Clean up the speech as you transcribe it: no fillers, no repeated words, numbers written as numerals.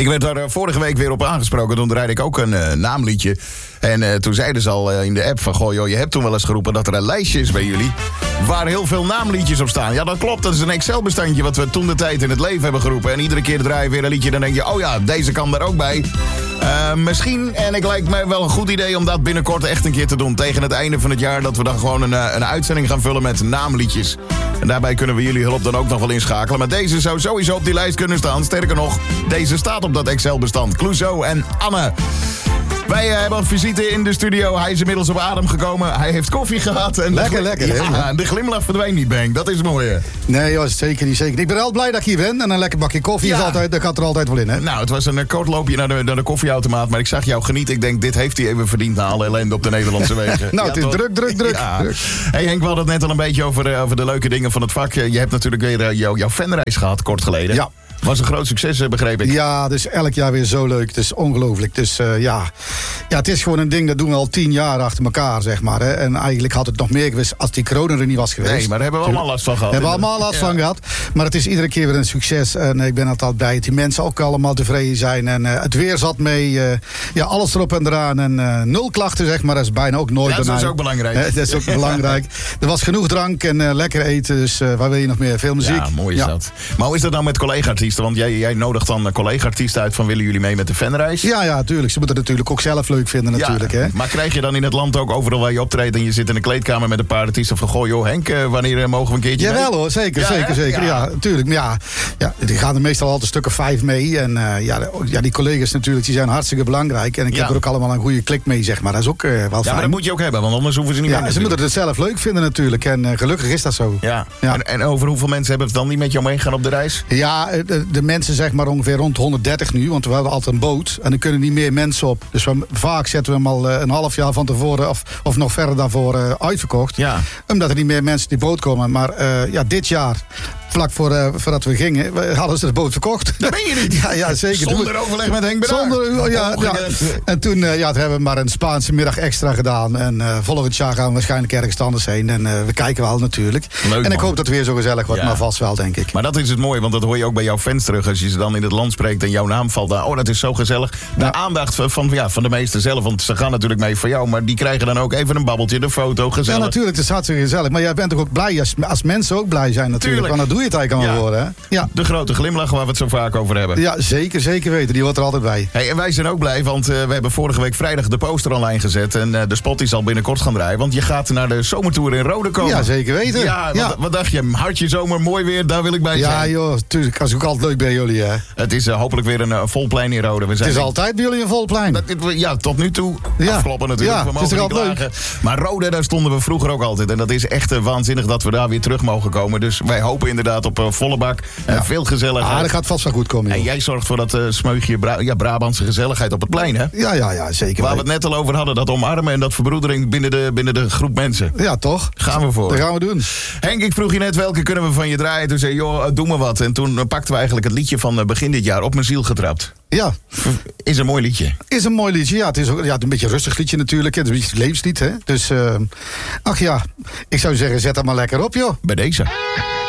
Ik werd daar vorige week weer op aangesproken. Toen draaide ik ook een naamliedje. En toen zeiden ze al in de app van... Goh, joh, je hebt toen wel eens geroepen dat er een lijstje is bij jullie... waar heel veel naamliedjes op staan. Ja, dat klopt. Dat is een Excel-bestandje wat we toen de tijd in het leven hebben geroepen. En iedere keer draai je weer een liedje. Dan denk je, oh ja, deze kan daar ook bij. Misschien, en ik lijkt mij wel een goed idee om dat binnenkort echt een keer te doen. Tegen het einde van het jaar dat we dan gewoon een uitzending gaan vullen met naamliedjes. En daarbij kunnen we jullie hulp dan ook nog wel inschakelen. Maar deze zou sowieso op die lijst kunnen staan. Sterker nog, deze staat op dat Excel-bestand. Clouseau en Anne. Wij hebben een visite in de studio. Hij is inmiddels op adem gekomen. Hij heeft koffie gehad. En lekker. Ja, de glimlach verdwijnt niet, Benk. Dat is mooi, hè? Nee, joh, zeker niet. Ik ben wel blij dat ik hier ben. En een lekker bakje koffie dat gaat er altijd wel in, hè? Nou, het was een kort loopje naar de koffieautomaat. Maar ik zag jou genieten. Ik denk, dit heeft hij even verdiend na alle ellende op de Nederlandse wegen. Nou, het is druk. Ja. Hey Henk, we hadden het net al een beetje over de leuke dingen van het vak. Je hebt natuurlijk weer jouw fanreis gehad, kort geleden. Ja. Was een groot succes, begreep ik. Ja, dus elk jaar weer zo leuk. Het is ongelooflijk. Dus ja, het is gewoon een ding, dat doen we al 10 jaar achter elkaar, zeg maar. Hè. En eigenlijk had het nog meer geweest als die corona er niet was geweest. Nee, maar daar hebben we allemaal last van gehad. Hebben we allemaal last van gehad. Maar het is iedere keer weer een succes. En ik ben altijd blij dat die mensen ook allemaal tevreden zijn. En het weer zat mee. Alles erop en eraan. En 0 klachten, zeg maar. Dat is bijna ook nooit bij mij. Dat is ook belangrijk. Dat is ook belangrijk. Er was genoeg drank en lekker eten. Dus waar wil je nog meer? Veel muziek. Ja, mooi is dat. Maar hoe is dat nou met collega-artiesten? Want jij nodigt dan collega-artiesten uit van willen jullie mee met de fanreis? Ja, tuurlijk. Ze moeten het natuurlijk ook zelf leuk vinden natuurlijk. Hè? Maar krijg je dan in het land ook overal waar je optreedt en je zit in een kleedkamer met een paar artiesten van goh joh Henk, wanneer mogen we een keertje mee? Jawel hoor, zeker. Ja, natuurlijk. Maar die gaan er meestal altijd een stuk of 5 mee. En die collega's natuurlijk, die zijn hartstikke belangrijk. En ik heb er ook allemaal een goede klik mee, zeg maar. Dat is ook wel fijn. Ja, maar dat moet je ook hebben, want anders hoeven ze niet mee. Ja, ze moeten het zelf leuk vinden natuurlijk. En gelukkig is dat zo. Ja. En over hoeveel mensen hebben het dan niet met jou meegaan op de reis? Ja, de mensen zeg maar ongeveer rond 130 nu, want we hadden altijd een boot en er kunnen niet meer mensen op. Dus vaak zetten we hem al een half jaar van tevoren of nog verder daarvoor uitverkocht. Ja. Omdat er niet meer mensen die boot komen. Maar dit jaar, vlak voordat we gingen, hadden ze de boot verkocht. Dat ben je niet? Ja, zeker. Zonder overleg met Henk Bedaar. En toen hebben we maar een Spaanse middag extra gedaan. En volgend jaar gaan we waarschijnlijk ergens anders heen. En we kijken wel natuurlijk. Leuk, en ik hoop dat het weer zo gezellig wordt, maar vast wel, denk ik. Maar dat is het mooie, want dat hoor je ook bij jouw fans terug. Als je ze dan in het land spreekt en jouw naam valt. Oh, dat is zo gezellig. De aandacht van de meesten zelf. Want ze gaan natuurlijk mee voor jou. Maar die krijgen dan ook even een babbeltje, de foto, gezellig. Ja, natuurlijk. Het is hartstikke gezellig. Maar jij bent toch ook blij als mensen ook blij zijn natuurlijk. Want dan doe je het eigenlijk allemaal voor, hè? Ja. De grote glimlach waar we het zo vaak over hebben. Ja, zeker weten. Die hoort er altijd bij. Hey, en wij zijn ook blij, want we hebben vorige week vrijdag de poster online gezet. En de spot die zal binnenkort gaan draaien. Want je gaat naar de zomertour in Rode komen. Ja, zeker weten. Ja, wat dacht je? Hartje zomer, mooi weer, daar wil ik bij zijn. Ja joh, tuurlijk. Dat is ook altijd leuk bij jullie, hè. Het is hopelijk weer een vol plein in Rode. Het is altijd bij jullie een vol plein. Ja, tot nu toe. Afkloppen natuurlijk. Ja, we mogen niet klagen. Leuk. Maar Rode, daar stonden we vroeger ook altijd. En dat is echt waanzinnig dat we daar weer terug mogen komen. Dus wij hopen inderdaad op volle bak. Veel gezelligheid. Dat gaat vast wel goed komen. En jij zorgt voor dat smeugje Brabantse gezelligheid op het plein, hè? Ja, zeker. Waar we het net al over hadden, dat omarmen en dat verbroedering binnen de groep mensen. Ja, toch? Gaan we voor. Dat gaan we doen. Henk, ik vroeg je net welke kunnen we van je draaien. Toen zei je, joh, doe maar wat. En toen pakten we eigenlijk het liedje van begin dit jaar op mijn ziel getrapt. Ja. Is een mooi liedje. Is een mooi liedje, ja. Het is ook een beetje een rustig liedje natuurlijk. Het is een beetje levenslied, hè. Dus, ik zou zeggen, zet dat maar lekker op, joh. Bij deze.